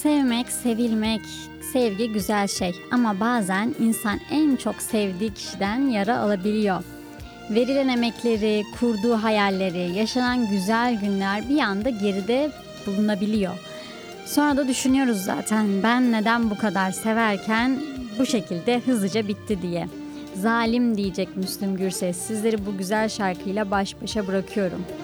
Sevmek, sevilmek, sevgi güzel şey ama bazen insan en çok sevdiği kişiden yara alabiliyor. Verilen emekleri, kurduğu hayalleri, yaşanan güzel günler bir anda geride bulunabiliyor. Sonra da düşünüyoruz zaten ben neden bu kadar severken bu şekilde hızlıca bitti diye. Zalim diyecek Müslüm Gürses. Sizleri bu güzel şarkıyla baş başa bırakıyorum.